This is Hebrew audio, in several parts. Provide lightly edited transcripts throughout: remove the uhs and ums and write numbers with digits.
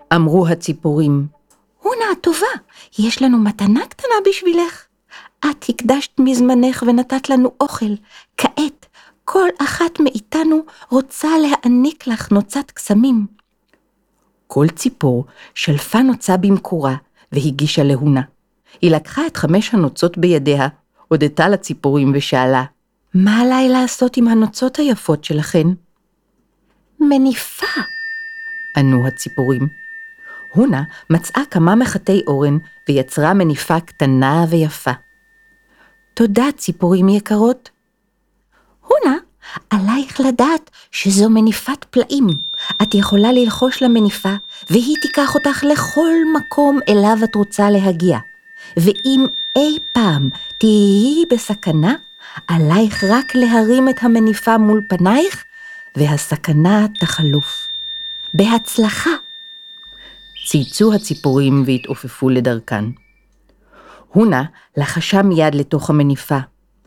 אמרו הציפורים. הונה הטובה, יש לנו מתנה קטנה בשבילך. את הקדשת מזמנך ונתת לנו אוכל. כעת, כל אחת מאיתנו רוצה להעניק לך נוצת קסמים. כל ציפור שלפה נוצה במקורה והגישה להונה. היא לקחה את 5 הנוצות בידיה, הודתה לציפורים ושאלה, מה עליי לעשות עם הנוצות היפות שלכן? מניפה, ענו הציפורים. הונה מצאה כמה מחטי אורן ויצרה מניפה קטנה ויפה. תודה ציפורים יקרות. הונה, עלייך לדעת שזו מניפת פלאים. את יכולה ללחוש למניפה, והיא תיקח אותך לכל מקום אליו את רוצה להגיע. ואם אי פעם תהיי בסכנה, עלייך רק להרים את המניפה מול פנייך, והסכנה תחלוף. בהצלחה. צייצו הציפורים והתעופפו לדרכן. הונה לחשה מיד לתוך המניפה.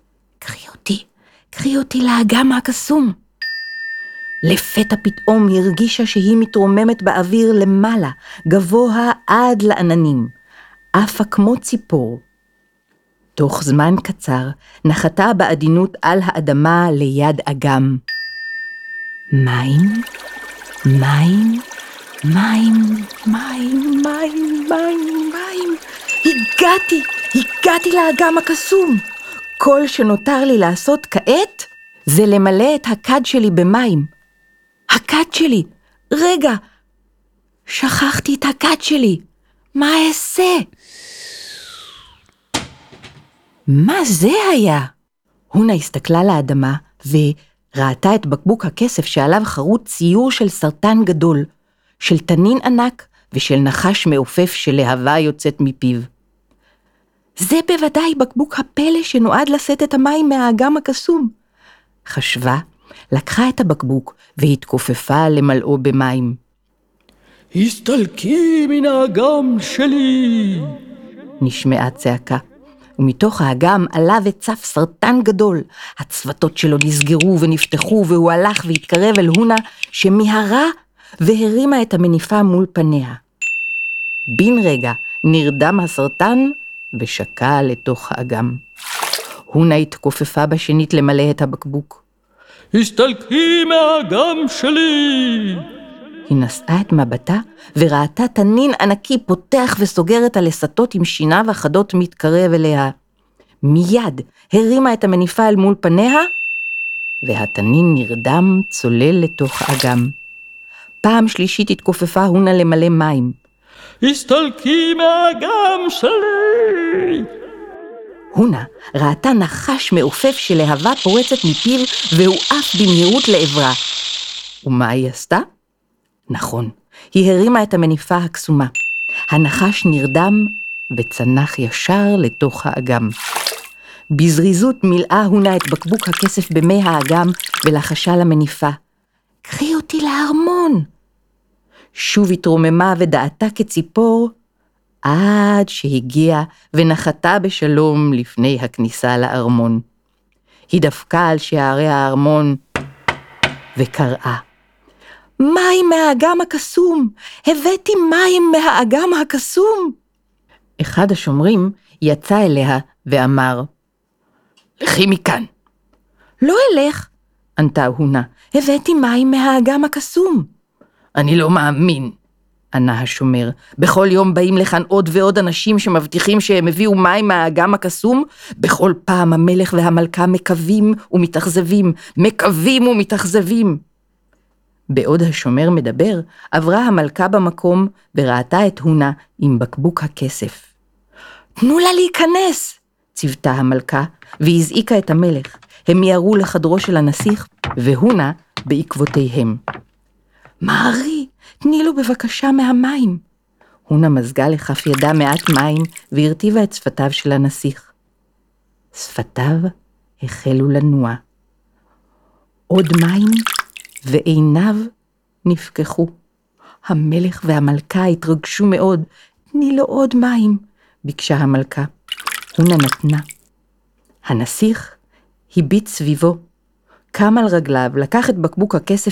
קחי אותי לאגם הקסום. לפתע פתאום הרגישה שהיא מתרוממת באוויר למעלה, גבוה עד לעננים, עפה כמו ציפור. תוך זמן קצר נחתה בעדינות על האדמה ליד אגם. מים, מים, מים, מים, מים, מים, מים. הגעתי לאגם הקסום. כל שנותר לי לעשות כעת זה למלא את הכד שלי במים. הכד שלי, רגע, שכחתי את הכד שלי. מה אעשה? מה זה היה? הונה הסתכלה לאדמה וראתה את בקבוק הכסף שעליו חרוט ציור של סרטן גדול, של תנין ענק ושל נחש מעופף שלהבה יוצאת מפיו. זה בוודאי בקבוק הפלא שנועד לשאת את המים מהאגם הקסום. חשבה, לקחה את הבקבוק והתכופפה למלאו במים. הסתלקי מן האגם שלי! נשמעה צעקה, ומתוך האגם עלה וצף סרטן גדול. הצוותות שלו נסגרו ונפתחו, והוא הלך והתקרב אל הונה שמיהרה והרימה את המניפה מול פניה. בן רגע נרדם הסרטן ושקע לתוך האגם. הונה התכופפה בשנית למלא את הבקבוק. הסתלקי מהאגם שלי! היא נשאה את מבטה וראתה תנין ענקי פותח וסוגר את הלסתות עם שיניו החדות מתקרב אליה. מיד הרימה את המניפה אל מול פניה, והתנין נרדם צולל לתוך האגם. פעם שלישית התכופפה הונה למלא מים. הסתלקי מהאגם שלי! הונה ראתה נחש מעופף שלהבה פורצת מפיו והוא עף במהירות לעברה. ומה היא עשתה? נכון, היא הרימה את המניפה הקסומה. הנחש נרדם וצנח ישר לתוך האגם. בזריזות מילאה הונה את בקבוק הכסף במי האגם ולחשה למניפה. קחי אותי לארמון. שוב התרוממה ודעתה כציפור, עד שהגיעה ונחתה בשלום לפני הכניסה לארמון. היא דפקה על שערי הארמון וקראה. מים מהאגם הקסום! הבאתי מים מהאגם הקסום! אחד השומרים יצא אליה ואמר, לכי מכאן. לא אלך, ענתה הונה, הבאתי מים מהאגם הקסום. אני לא מאמין, ענה השומר. בכל יום באים לכאן עוד ועוד אנשים שמבטיחים שהם הביאו מים מהאגם הקסום. בכל פעם המלך והמלכה מקווים ומתאכזבים. בעוד השומר מדבר, עברה המלכה במקום וראתה את הונה עם בקבוק הכסף. תנו לה להיכנס, ציוותה המלכה, והזעיקה את המלך. הם מיהרו לחדרו של הנסיך, והונה בעקבותיהם. מהרי, תני לו בבקשה מהמים. הונה מזגה לכף ידה מעט מים, והרטיבה את שפתיו של הנסיך. שפתיו החלו לנוע. עוד מים, ועיניו נפקחו. המלך והמלכה התרגשו מאוד. תני לו עוד מים, ביקשה המלכה. הונה נתנה. הנסיך הביט סביבו, קם על רגליו, לקח את בקבוק הכסף